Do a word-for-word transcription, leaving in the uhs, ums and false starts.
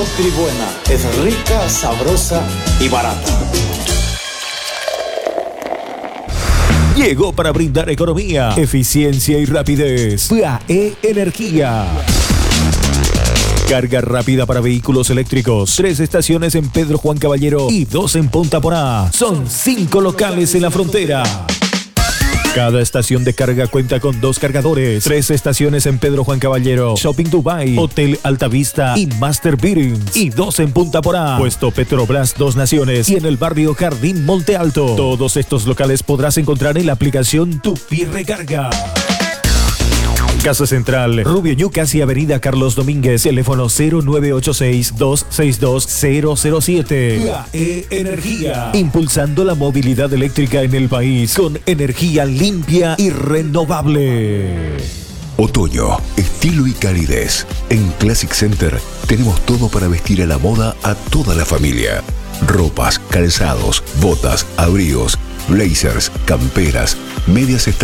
Nutribuena es rica, sabrosa y barata. Llegó para brindar economía, eficiencia y rapidez. P A E Energía. Carga rápida para vehículos eléctricos. Tres estaciones en Pedro Juan Caballero y dos en Punta Porá. Son cinco locales en la frontera. Cada estación de carga cuenta con dos cargadores. Tres estaciones en Pedro Juan Caballero, Shopping Dubai, Hotel Altavista y Master Bearings. Y dos en Punta Porá, Puesto Petrobras Dos Naciones y en el barrio Jardín Monte Alto. Todos estos locales podrás encontrar en la aplicación Tupi Recarga. Casa Central, Rubio Ñucas y Avenida Carlos Domínguez, teléfono cero nueve ocho seis, dos seis dos, cero cero siete. P A E Energía, impulsando la movilidad eléctrica en el país con energía limpia y renovable. Otoño, estilo y calidez. En Classic Center tenemos todo para vestir a la moda a toda la familia. Ropas, calzados, botas, abrigos, blazers, camperas, medias